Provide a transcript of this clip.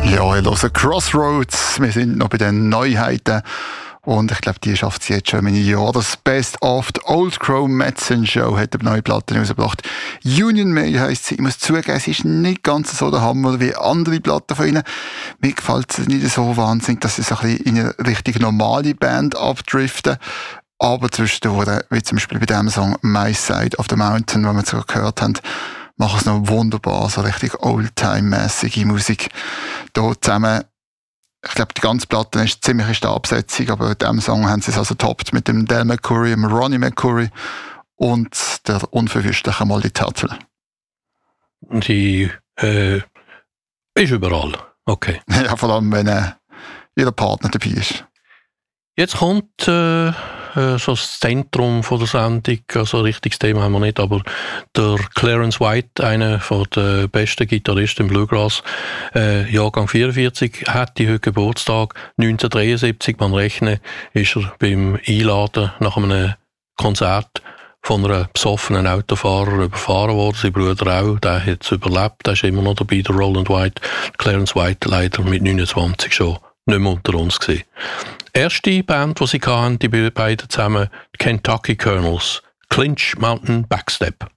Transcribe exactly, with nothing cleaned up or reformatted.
Ja, ihr hört Crossroads. Wir sind noch bei den Neuheiten. Und ich glaube, die schafft sie jetzt schon in einem Jahr. Das Best of the Old Crow Medicine Show hat eine neue Platte rausgebracht. Union Mail heisst sie. Ich muss zugeben, es ist nicht ganz so der Hammer wie andere Platten von ihnen. Mir gefällt es nicht so wahnsinnig, dass sie so ein bisschen in eine richtig normale Band abdriften. Aber zwischendurch, wie zum Beispiel bei dem Song My Side of the Mountain, den wir so gehört haben, machen es noch wunderbar, so richtig Oldtime-mässige Musik. Hier zusammen, ich glaube, die ganze Platte ist ziemlich in Stabsetzung, aber in diesem Song haben sie es also toppt mit dem Del McCoury, dem Ronnie McCoury und der unverwüstlichen Molly Tuttle. Die äh, ist überall, okay. Ja, vor allem, wenn äh, jeder Partner dabei ist. Jetzt kommt äh, so das Zentrum von der Sendung, also ein richtiges Thema haben wir nicht, aber der Clarence White, einer der besten Gitarristen im Bluegrass, äh, Jahrgang vierundvierzig, hat die heute Geburtstag. neunzehnhundertdreiundsiebzig, man rechnet, ist er beim Einladen nach einem Konzert von einem besoffenen Autofahrer überfahren worden. Sein Bruder auch, der hat es überlebt, der ist immer noch dabei, der Roland White. Clarence White leider mit neunundzwanzig schon nicht mehr unter uns gewesen. Erste Band, die sie hatten, die beiden zusammen, die Kentucky Colonels, Clinch Mountain Backstep.